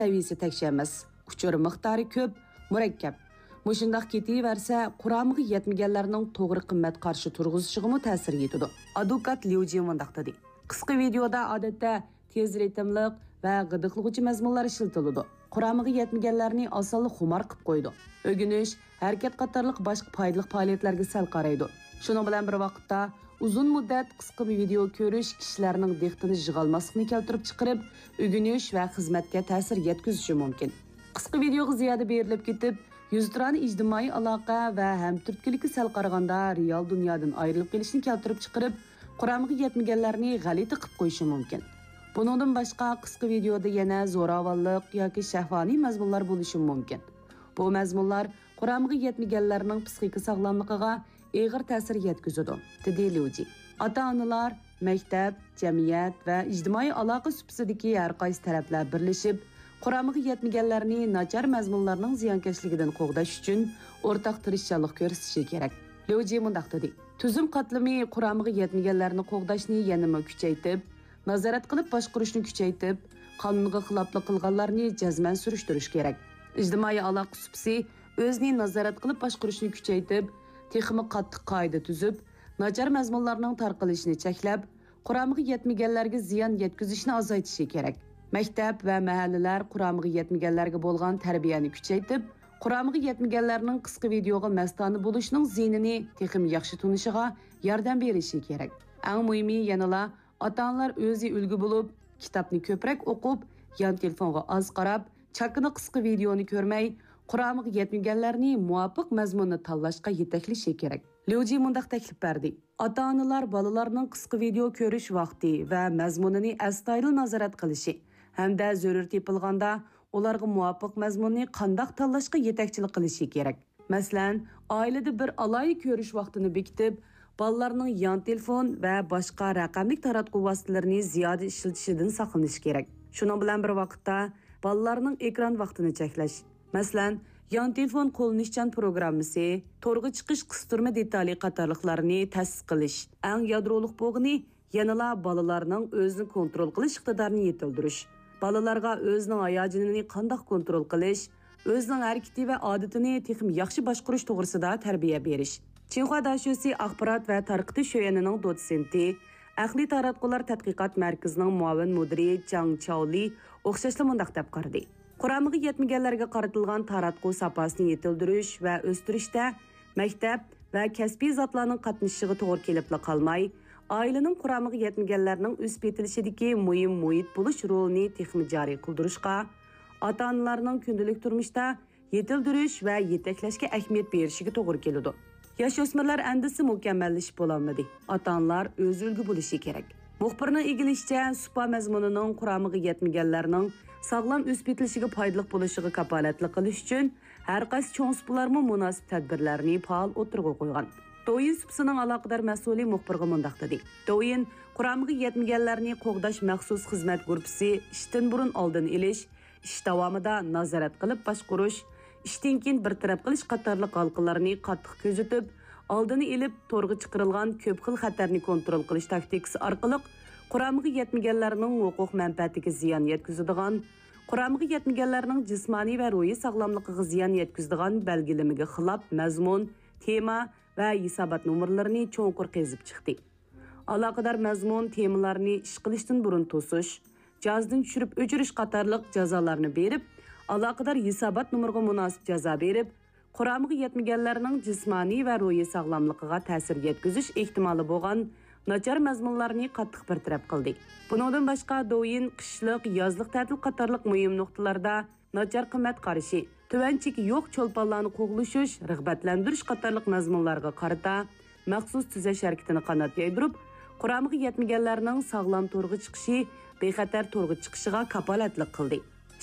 Səviyyəsi təkcə emas, uçur miqdori ko'p, murakkab. Mushundaq ketaversa, quromiga yetmaganlarning to'g'ri qimmat qarshi turg'izishiga ta'sir yetadi. Advokat Liu Ji mundaq dedi. Qisqa videoda odatda tez ritmliq va g'idiqlovchi mazmunlar ishlatiladi. Quromiga yetmaganlarni osonlik xumor qilib qo'ydi. O'g'inish, harakat qatorliq boshqa foydali faoliyatlarga sal qaraydi. Shuning bilan bir vaqtda uzun muddat qisqa video ko'rish kishilarning diqqatini yig'olmasligini keltirib chiqarib, o'g'inish va xizmatga ta'sir yetkazishi mumkin. Qisqa videoga ziyoda berilib ketib, yuzturani ijtimoiy aloqa va hamturtkilikka sal qaraganda real dunyodan ayrilib kelishni keltirib chiqarib, quromiga yetmaganlarni g'alati qilib qo'yishi mumkin. Buningdan boshqa qisqa videoda yana zo'ravonlik yoki shahvoniy mazmunlar bo'lishi mumkin. Bu mazmunlar quromiga yetmaganlarning psixik sog'lomligiga og'ir ta'sir yetkazadi, dedi Liu Ji. Ota-onalar, maktab, jamiyat va ijtimoiy aloqa suhbatidagi har qaysi taraflar birlashib, quromiga yetmaganlarni nachar mazmunlarning ziyonkashligidan qo'g'dash uchun o'rtaq tirishchilik ko'rsatishi kerak. Liu Ji mundaq dedi. Tuzum qatlami quromiga yetmaganlarni qo'g'dashni yanada kuchaytirib, nazorat qilib boshqarishni kuchaytirib, qonunga xiloflik qilganlarni jazman surishtirish kerak. Ijtimoiy aloqa suhbati o'zini nazorat qilib boshqarishni kuchaytirib, texnik qattiq qoida tuzib, nachar mazmunlarning tarqalishini cheklab, quromiga yetmaganlarga ziyon yetkazishni azaytishi kerak. Maktab va mahallalar quromiga yetmaganlarga bo'lgan tarbiyani kuchaytirib, quromiga yetmaganlarning qisqa videoga mastona bo'lishining ziyinini texnik yaxshi tunishiga yordam berishi kerak. Eng muhimi yanala ota-onalar o'zi ulgu bo'lib, kitobni ko'proq o'qib, yon telefonga oz qarab, chakini qisqa videoni ko'rmay, quromiga yetmaganlarni muvofiq mazmunni tanlashga yetaklashi kerak. Liu Ji mundaq taklif berdi. Ota-onalar bolalarning qisqa video ko'rish vaqti va mazmunini astoydil nazorat qilishi hamda zarur tepilganda ularga muvofiq mazmunni qandoq tanlashga yetakchilik qilishi kerak. Masalan, oilada bir alohida ko'rish vaqtini bekitib, bolalarning yon telefon va boshqa raqamli taratquv vositalarini ziyoda ishlatishidan saqlanish kerak. Shuning bilan bir vaqtda bolalarning ekran vaqtini cheklash. Masalan, yon telefon qo'llanishchan programmasi, to'rga chiqish qistirma detali qatorliqlarini ta'sis qilish. Eng yadroliq bo'g'ini yanala bolalarning o'zini kontrol qilish iqtidorini yetildirish. Balalarga o'zining hayojonini qanday kontrol qilish, o'zining harakati va odatini texnik yaxshi boshqarish to'g'risida tarbiya berish. Chinxua Dashosi axborot va tarqitish sho'yanining dotsenti, Aqliy taratqular tadqiqot markazining muavin mudiri Chang Chaoli o'xshashli mundaq deb qaradi. Quromiga yetmaganlarga qaratilgan taratquv sapasini yetildirish va o'stirishda maktab va kasbiy zotlarning qatnashishiga to'g'ri kelib qolmay, oilaning quromiga yetmaganlarning o'sib yetilishidagi muhim muhit bo'lish rolini texnik joriy qildirishga, ota-onalarning kundalik turmushda yetildirish va yetaklashga ahamiyat berishiga to'g'ri keladi. Yosh o'smirlar andisi mukammallashib bo'lolmadi. Ota-onalar o'z ulgu bo'lishi kerak. Muxbirning egilishicha, supa mazmunining quromiga yetmaganlarning sog'lom o'sib yetilishiga foydali bo'lishiga kafolatlik qilish uchun har qaysi cho'ng supalarmi munosib tadbirlarni faol o'tirg'a qo'ygan. Douyin supsining aloqador mas'uli muxbirga mundaq dedi. Douyin quromiga yetmaganlarni qo'g'dash maxsus xizmat guruhi ishdan burun oldin olish, ish davomida nazorat qilib boshqarish, ishdan keyin bir taraf qilish qatorliq halqalarni qattiq kuzatib, oldini ilib to'rga chiqarilgan ko'p xil xatarni kontrol qilish taktikasi orqali quromiga yetmaganlarning huquq manfaatiga ziyon yetkazadigan, quromiga yetmaganlarning jismoniy va ruhiy sog'lomligiga ziyon yetkazadigan belgilamaga xilof mazmun, tema va hisobot nomerlarini cho'nqur qezib chiqdi. Aloqador mazmun temalarni ish qilishdan burun to'sish, jazdan tushirib o'chirish qatorliq jazolarni berib, aloqador hisobot nomeriga munosib jazo berib, quromiga yetmaganlarning jismoniy va ruhiy sog'lomligiga ta'sir yetkazish ehtimoli bo'lgan nachar mazmunlarni qattiq bartaraf qildi. Bundan boshqa Douyin qishliq, yozliq ta'til qatorliq muhim nuqtalarda nachar qimmat qarashi, tuvanchiki yo'q cho'lponlarni qo'g'lishish, rag'batlantirish qatorliq mazmunlarga qarata maxsus tuzash harakatini qanot yaydirib, quromiga yetmaganlarning sog'lom to'rg'a chiqishi, bexatar to'rg'a chiqishiga kafolatlik qildi.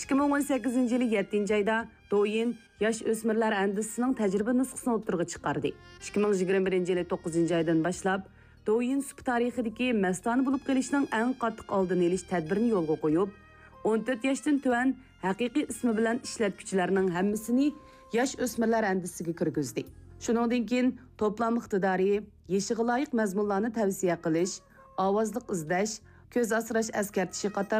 2018 yili 7-oyda Douyin yosh o'smirlar andisining tajriba nusxasini o'tirg'a chiqardi. 2021 yili 9-oydan boshlab Douyin sup tarixidagi mastona bo'lib qolishning eng qattiq oldini olish tadbirini yo'lga qo'yib, 14 yoshdan tuvan haqiqiy ismi bilan ishlatuvchilarning hammasini yosh o'smirlar andisiga kirgizdi. Shuningdek keyin to'plam iqtidori, yeshiga loyiq mazmunlarni tavsiya qilish, ovozliq izlash, ko'z asrash eskartishi qatorliq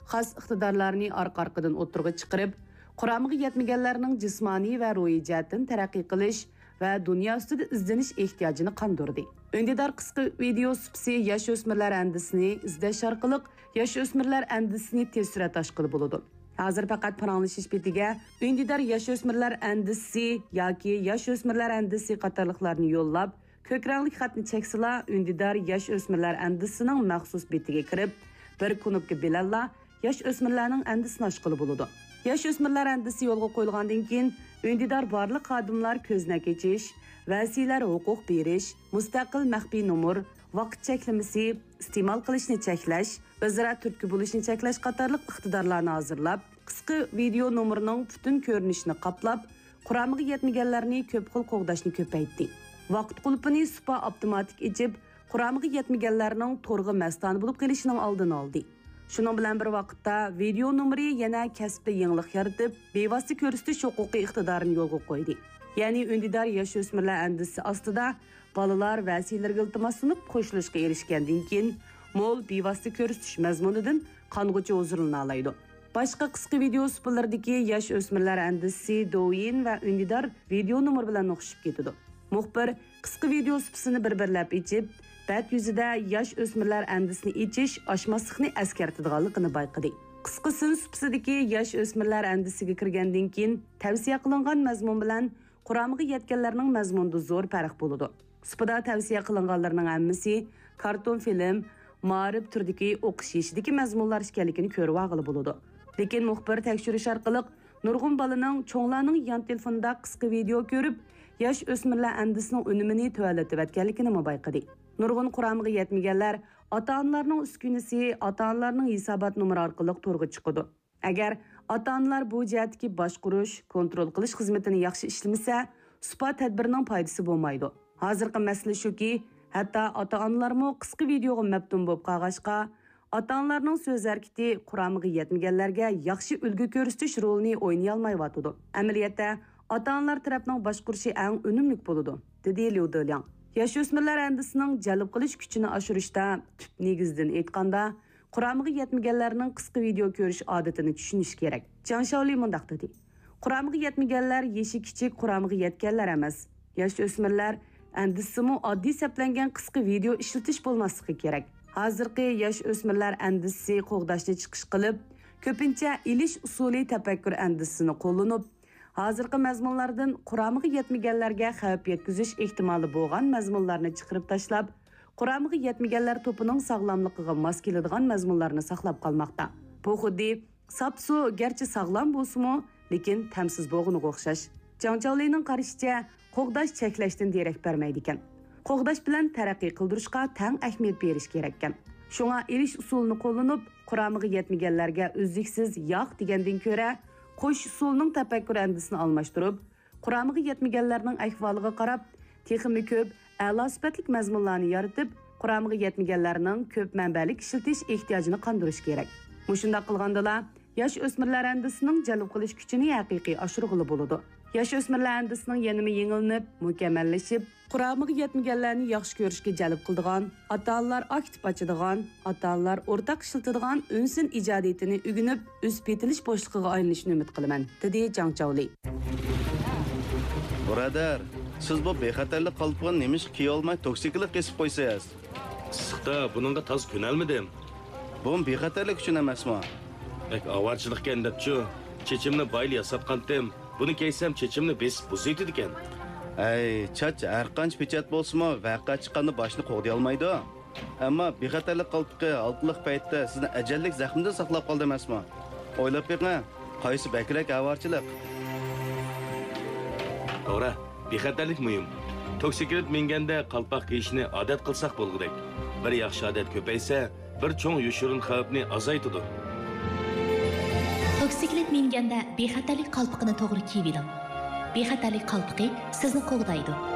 xos iqtidorlarni orqa-orqadan o'tirg'i chiqarib, quramiga yetmaganlarning jismoniy va ruhiy jihatdan taraqqiy qilish va dunyo ustida izlanish ehtiyojini qondirdi. Öndidar qisqa video supsi yosh o'smirlar andisini izlash orqali yosh o'smirlar andisini tez surat oshqili bo'ladi. Hozir faqat paranlashish betiga öndidar yosh o'smirlar andisi yoki yosh o'smirlar andisi qatorliqlarni yo'llab, ko'k rangli xatni cheksila öndidar yosh o'smirlar andisining maxsus betiga kirib, bir knopka bilan yosh o'smirlarning andisini oshqili bo'ladi. Yosh o'smirlar andisi yo'lga qo'yilgandan keyin öndidar barliq xodimlar ko'zna kechish, vasilar huquq berish, mustaqil maxfiy nomer, vaqt cheklamasi, iste'mol qilishni cheklash, o'zaro turtki bo'lishni cheklash qatorliq iqtidorlarni hozirlab, qisqa video nomerining butun ko'rinishini qoplab, quramiga yetmaganlarni ko'p xil qo'g'dashni ko'paytdi. Vaqt qulpini supa avtomatik ichib, quramiga yetmaganlarning to'rg'i mastoni bo'lib qolishining oldini oldi. Şunun bilan bir vaqtda video nomeri yana kasbda yangilik yaratib, bevosita ko'rsatish huquqiy iqtidorini yo'lga qo'ydi. Ya'ni öndidar yosh o'smirlar andisi ostida bolalar vasilarga iltimos sunib qo'shilishga erishgandan keyin mo'l bevosita ko'rsatish mazmunidan qong'uchi huzurlana oladi. Boshqa qisqa video suplarındagi yosh o'smirlar andisi do'yin va öndidar video nomer bilan o'xshab ketadi. Muxbir qisqa video supsini bir-birlab ichib, bat yuzida yosh o'smirlar andisini ichish oshmaslikni askartadiganligini bayqadi. Qisqasin supsidagi yosh o'smirlar andisiga kirgandan keyin tavsiya qilingan mazmun bilan quramiga yetganlarning mazmunida zo'r farq bo'ladi. Supada tavsiya qilinganlarning hammasi karton film, ma'rif turdagi o'qish yeshidagi mazmunlar ekanligini ko'rib olg'ili bo'ladi. Lekin muxbir tekshirish orqali nurg'un bolaning cho'nglarning yon telefonida qisqa video ko'rib, yosh o'smirlar andisining unumini tuvalatib etganligini bayqadi. Nurg'un quramiga yetmaganlar ota-onalarning uskunasi, ota-onalarning hisobot nomeri orqali to'rga chiqadi. Agar ota-onalar bu jihatdagi boshqarish, kontrol qilish xizmatini yaxshi ishlamasa, supa tadbirining foydasi bo'lmaydi. Hozirgi masala shuki, hatto ota-onalarmo qisqa videoga maftun bo'lib qolg'ashqa, ota-onalarning so'z harakati quramiga yetmaganlarga yaxshi ulgu ko'rsatish rolini o'ynay olmayotdi. Amaliyotda ota-onalar tarafning boshqarishi eng unumli bo'ladi, dedi Liu Deliang. Yosh o'smirlar andisining jalb qilish kuchini oshirishda tub negizdan aytganda, quramiga yetmaganlarning qisqa video ko'rish odatini tushunish kerak. Zhang Shaoli mundaq dedi. Quramiga yetmaganlar yeshi kichik quramiga yetganlar emas. Yosh o'smirlar andisimi oddiy saplangan qisqa video ishlatish bo'lmasligi kerak. Hozirgi yosh o'smirlar andisi qo'g'dashni chiqish qilib, ko'pincha ilish usuli tafakkur andisini qo'llanib, hozirgi mazmunlardan quramiga yetmaganlarga xavf yetkazish ehtimoli bo'lgan mazmunlarni chiqarib tashlab, quramiga yetmaganlar to'pining sog'lomligiga mos keladigan mazmunlarni saqlab qolmoqda. Bu xuddi sapsu garchi sog'lom bo'lsa-mu, lekin tamsiz bo'lganiga o'xshash. Zhang Shaolining qarashicha, qo'g'dash cheklashdan derak bermaydi ekan. Qo'g'dash bilan taraqqiy qildirishga tang ahamiyat berish kerak ekan. Shunga ilish usulini qo'llanib, quramiga yetmaganlarga uzluksiz yo'q degandan ko'ra, qo'sh usulning tafakkur andisini almashtirib, quramiga yetmaganlarning ahvoliga qarab, texnik ko'p a'lo sifatli mazmunlarni yaratib, quramiga yetmaganlarning ko'p manbalik ishlatish ehtiyojini qondirish kerak. Mushunda qilgandala, yosh o'smirlar andisining jalb qilish kuchini haqiqiy oshirg'ili bo'ladi. Yosh o'smirlar andisining yanimi yengilib, mukammallashib, quramiga yetmaganlarni yaxshi ko'rishga jalb qiladigan, ota-onalar aktiv ochadigan, ota-onalar o'rtaq ishlatadigan unsin ijodiyatini o'rganib, o'z petilish bo'shlig'iga aylanishini umid qilaman, dedi Zhang Shaoli. Birodar, siz bu bexatarlik qalpog'ini nemish kiy olmay toksiklik qesib qo'ysangiz. Issiqda buningga toz ko'nalmadim. Bu bexatarlik uchun emasmi? Avarchilikka endabchu, chechimni bayli yasatqandim. Buni keysam chechimni besib buzaydi ekan. Ay, chach har qancha pechat bo'lsa-mu, vaqa chiqqanda boshni qo'g'day olmaydi. Ammo bexatarlik qalpog'i oltliq paytda sizni ajallik zaxmdan saqlab qoldi emasmi? O'ylab beqing, qaysi bakrak avarchilik? To'g'ri, bexatarlik muhim. Toksiklik menganda qalpoq kiyishni odat qilsak bo'lgudek. Bir yaxshi odat ko'paysa, bir cho'ng yoshirin xavfni azaytadi. Toksiklik menganda bexatarlik qalpoqini to'g'ri kiyib oling. Bexatarlik qalpoqi sizni qo'g'daydi.